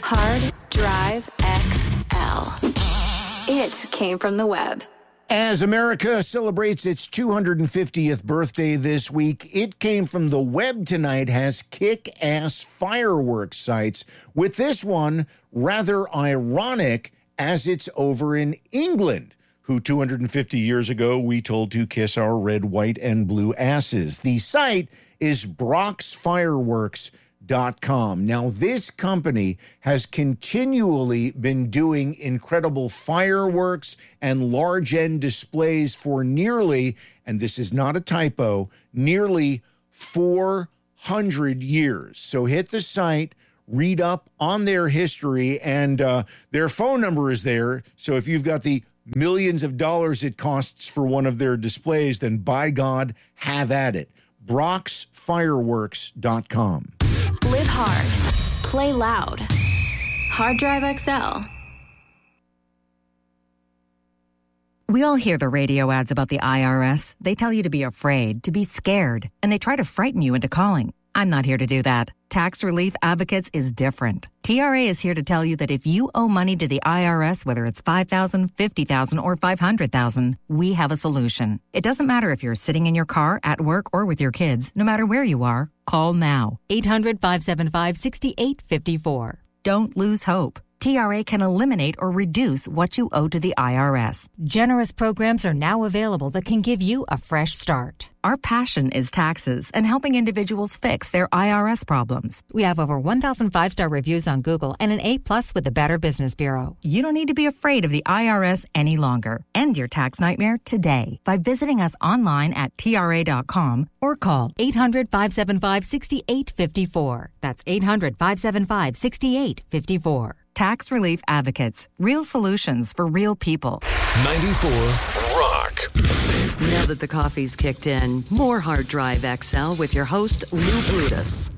Hard Drive XL. It came from the web. As America celebrates its 250th birthday this week, It Came From the Web tonight has kick-ass fireworks sights, with this one rather ironic as it's over in England, who 250 years ago we told to kiss our red, white, and blue asses. The site is broxfireworks.com. Now, this company has continually been doing incredible fireworks and large end displays for nearly, and this is not a typo, nearly 400 years. So hit the site, read up on their history, and their phone number is there. So if you've got the millions of dollars it costs for one of their displays, then by God, have at it. broxfireworks.com. Live hard. Play loud. Hard Drive XL. We all hear the radio ads about the IRS. They tell you to be afraid, to be scared, and they try to frighten you into calling. I'm not here to do that. Tax Relief Advocates is different. TRA is here to tell you that if you owe money to the IRS, whether it's $5,000, $50,000, or $500,000, we have a solution. It doesn't matter if you're sitting in your car, at work, or with your kids. No matter where you are, call now. 800-575-6854. Don't lose hope. TRA can eliminate or reduce what you owe to the IRS. Generous programs are now available that can give you a fresh start. Our passion is taxes and helping individuals fix their IRS problems. We have over 1,000 five-star reviews on Google and an A+ with the Better Business Bureau. You don't need to be afraid of the IRS any longer. End your tax nightmare today by visiting us online at TRA.com or call 800-575-6854. That's 800-575-6854. Tax Relief Advocates. Real solutions for real people. 94 Rock. Now that the coffee's kicked in, more Hard Drive XL with your host, Lou Brutus.